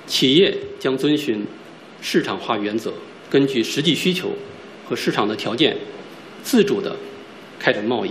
企业将遵循市场化原则，根据实际需求和市场的条件，自主地开展贸易。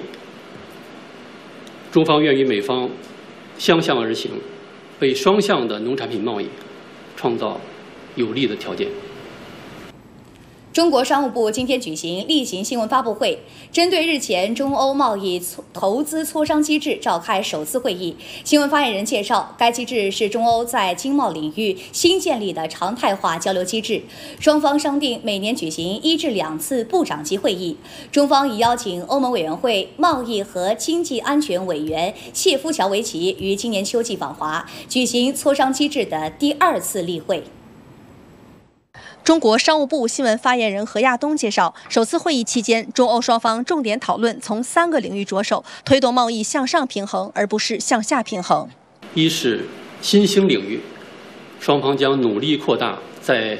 中方愿与美方相向而行，为双向的农产品贸易创造有利的条件。 中国商务部今天举行例行新闻发布会，针对日前中欧贸易投资磋商机制召开首次会议。新闻发言人介绍，该机制是中欧在经贸领域新建立的常态化交流机制，双方商定每年举行1至2次部长级会议。中方已邀请欧盟委员会贸易和经济安全委员谢夫乔维奇于今年秋季访华，举行磋商机制的第2次例会。 中国商务部新闻发言人何亚东介绍，首次会议期间，中欧双方重点讨论从3个领域着手，推动贸易向上平衡，而不是向下平衡。 一是新兴领域，双方将努力扩大在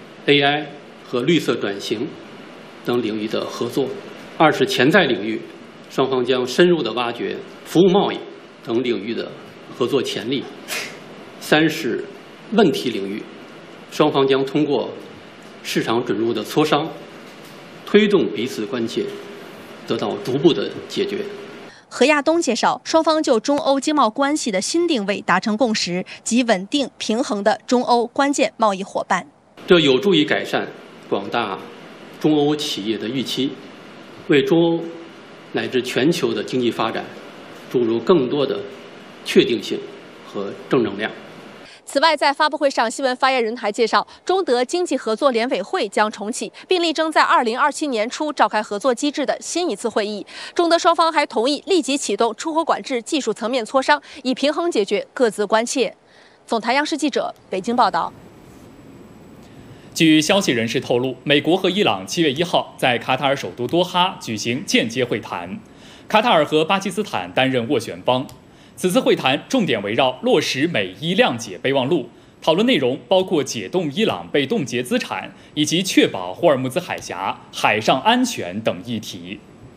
AI 和绿色转型等领域的合作；二是潜在领域，双方将深入地挖掘服务贸易等领域的合作潜力；三是问题领域，双方将通过市场准入的磋商，推动彼此关切得到逐步的解决。 何亚东介绍，双方就中欧经贸关系的新定位达成共识，即稳定平衡的中欧关键贸易伙伴。 这有助于改善广大中欧企业的预期，为中欧乃至全球的经济发展注入更多的确定性和正能量。 此外，在发布会上，新闻发言人还介绍，中德经济合作联委会将重启，并力争在2027年初召开合作机制的新一次会议。中德双方还同意立即启动出口管制技术层面磋商，以平衡解决各自关切。总台央视记者北京报道。 据消息人士透露，美国和伊朗7月1号在卡塔尔首都多哈举行间接会谈，卡塔尔和巴基斯坦担任斡旋方。此次会谈重点围绕落实美伊谅解备忘录，讨论内容包括解冻伊朗被冻结资产以及确保霍尔木兹海峡海上安全等议题。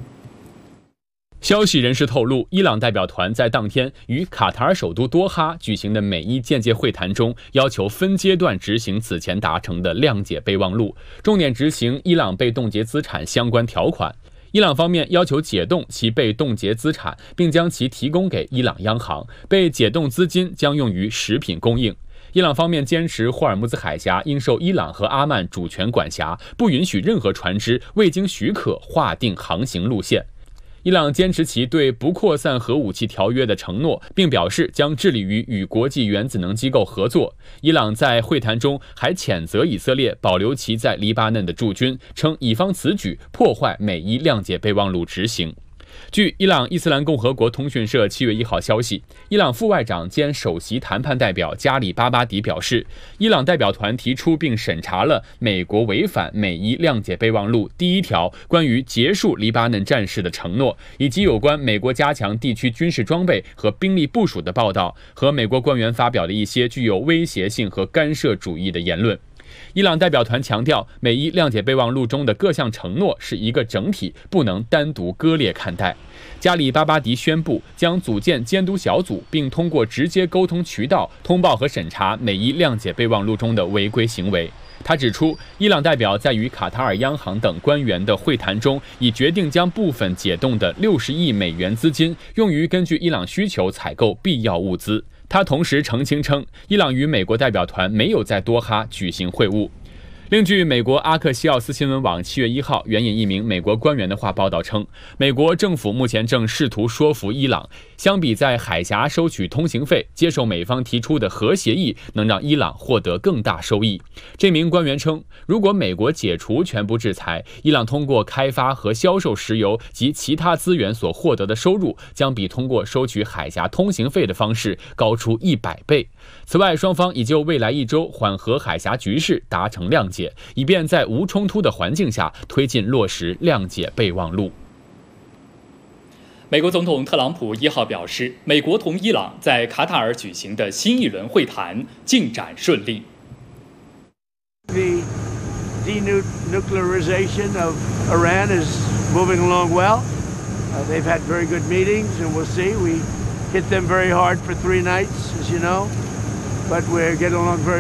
消息人士透露，伊朗代表团在当天与卡塔尔首都多哈举行的美伊间接会谈中，要求分阶段执行此前达成的谅解备忘录，重点执行伊朗被冻结资产相关条款。伊朗方面要求解冻其被冻结资产，并将其提供给伊朗央行，被解冻资金将用于食品供应。伊朗方面坚持霍尔木兹海峡应受伊朗和阿曼主权管辖，不允许任何船只未经许可划定航行路线。伊朗坚持其对不扩散核武器条约的承诺，并表示将致力于与国际原子能机构合作。伊朗在会谈中还谴责以色列保留其在黎巴嫩的驻军，称以方此举破坏美伊谅解备忘录执行。据伊朗伊斯兰共和国通讯社7月1号消息，伊朗副外长兼首席谈判代表加里巴巴迪表示，伊朗代表团提出并审查了美国违反美伊谅解备忘录第1条关于结束黎巴嫩战事的承诺，以及有关美国加强地区军事装备和兵力部署的报道，和美国官员发表的一些具有威胁性和干涉主义的言论。伊朗代表团强调，美伊谅解备忘录中的各项承诺是一个整体，不能单独割裂看待。加里巴巴迪宣布将组建监督小组，并通过直接沟通渠道通报和审查美伊谅解备忘录中的违规行为。他指出，伊朗代表在与卡塔尔央行等官员的会谈中，已决定将部分解冻的60亿美元资金用于根据伊朗需求采购必要物资。他同时澄清称，伊朗与美国代表团没有在多哈举行会晤。另据美国阿克西奥斯新闻网7月1号援引一名美国官员的话报道称，美国政府目前正试图说服伊朗，相比在海峡收取通行费，接受美方提出的核协议能让伊朗获得更大收益。这名官员称，如果美国解除全部制裁，伊朗通过开发和销售石油及其他资源所获得的收入，将比通过收取海峡通行费的方式高出100倍。此外，双方已就未来1周缓和海峡局势达成谅解，以便在无冲突的环境下推进落实谅解备忘录。 美国总统特朗普1号表示，美国同伊朗在卡塔尔举行的新一轮会谈进展顺利。 The denuclearization of Iran is moving along well. They've had very good meetings, and we'll see. We hit them very hard for 3 nights, as you know, but we're getting along very